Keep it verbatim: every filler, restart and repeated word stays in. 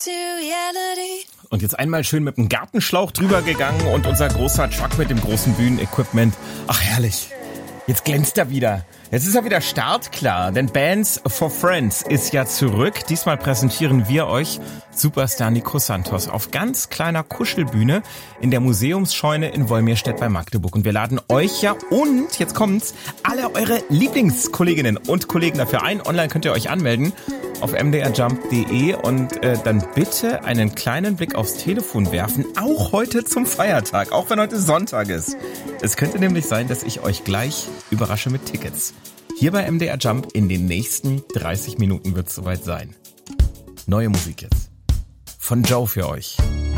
Und jetzt einmal schön mit dem Gartenschlauch drüber gegangen und unser großer Truck mit dem großen Bühnenequipment. Ach herrlich, jetzt glänzt er wieder. Jetzt ist er wieder startklar, denn Bands for Friends ist ja zurück. Diesmal präsentieren wir euch Superstar Nico Santos auf ganz kleiner Kuschelbühne in der Museumsscheune in Wolmirstedt bei Magdeburg. Und wir laden euch ja und, jetzt kommt's, alle eure Lieblingskolleginnen und Kollegen dafür ein. Online könnt ihr euch anmelden auf m d r jump punkt d e und äh, dann bitte einen kleinen Blick aufs Telefon werfen, auch heute zum Feiertag, auch wenn heute Sonntag ist. Es könnte nämlich sein, dass ich euch gleich überrasche mit Tickets. Hier bei M D R Jump in den nächsten dreißig Minuten wird es soweit sein. Neue Musik jetzt. Von Joe für euch.